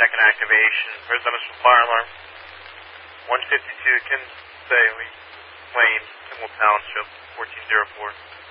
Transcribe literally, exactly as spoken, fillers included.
second activation. Residential fire alarm. one fifty-two, Ken Staley, Wayne, Kimball Township, fourteen oh four.